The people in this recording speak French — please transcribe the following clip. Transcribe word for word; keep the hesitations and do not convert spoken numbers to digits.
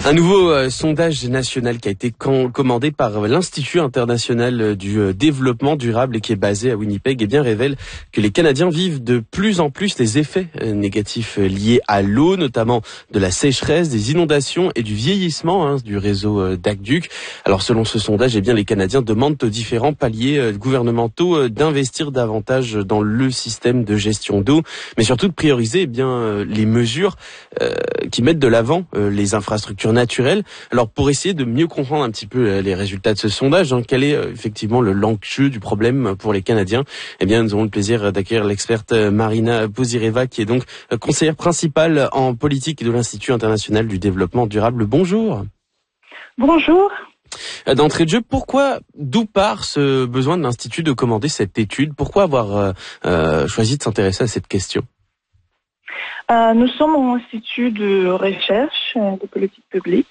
Un nouveau euh, sondage national qui a été com- commandé par euh, l'Institut international du euh, développement durable et qui est basé à Winnipeg et bien révèle que les Canadiens vivent de plus en plus les effets euh, négatifs euh, liés à l'eau, notamment de la sécheresse, des inondations et du vieillissement hein, du réseau euh, d'aqueduc. Alors selon ce sondage, eh bien les Canadiens demandent aux différents paliers euh, gouvernementaux euh, d'investir davantage dans le système de gestion d'eau, mais surtout de prioriser eh bien euh, les mesures euh, qui mettent de l'avant euh, les infrastructures naturelles. Alors pour essayer de mieux comprendre un petit peu euh, les résultats de ce sondage, hein, quel est euh, effectivement le l'enjeu du problème pour les Canadiens, eh bien nous avons le plaisir d'accueillir l'experte euh, Marina Pozireva qui est donc euh, conseillère principale en politique de l'Institut international du développement durable. Bonjour. Bonjour. Euh, D'entrée de jeu, pourquoi, d'où part ce besoin de l'Institut de commander cette étude? Pourquoi avoir euh, euh, choisi de s'intéresser à cette question? Euh, nous sommes un institut de recherche euh, de politique publique